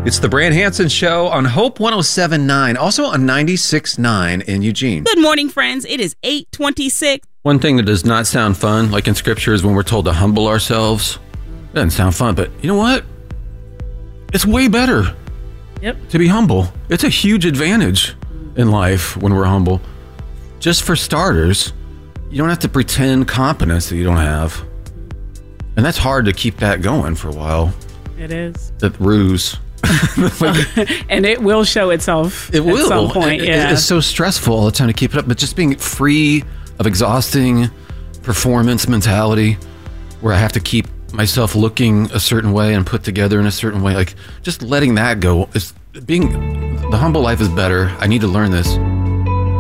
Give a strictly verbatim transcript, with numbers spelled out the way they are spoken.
It's the Brand Hansen Show on Hope one oh seven point nine, also on ninety-six point nine in Eugene. Good morning, friends. It is eight twenty-six. One thing that does not sound fun, like in Scripture, is when we're told to humble ourselves. It doesn't sound fun, but you know what? It's way better Yep. to be humble. It's a huge advantage in life when we're humble. Just for starters, you don't have to pretend competence that you don't have. And that's hard to keep that going for a while. It is. That ruse. And it will show itself It will. at some point. It- Yeah. It's so stressful all the time to keep it up, but just being free of exhausting performance mentality where I have to keep myself looking a certain way and put together in a certain way, like just letting that go is being the humble life is better. I need to learn this.